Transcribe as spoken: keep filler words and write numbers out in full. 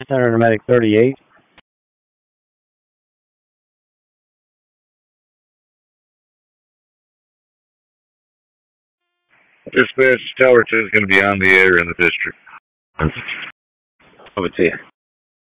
Center Medic thirty-eight. Dispatch Tower two is going to be on the air in the district. Over to you.